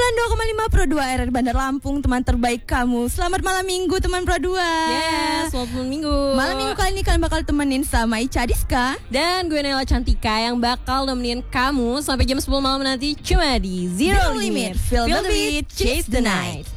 92,5 Pro 2 RRI Bandar Lampung, teman terbaik kamu. Selamat malam minggu teman Pro 2. Yes, selamat malam minggu. Malam minggu kali ini kalian bakal temenin sama Ica Diska dan gue Nela Cantika yang bakal nemenin kamu sampai jam 10 malam nanti cuma di Zero Limit. Feel the beat, chase the night.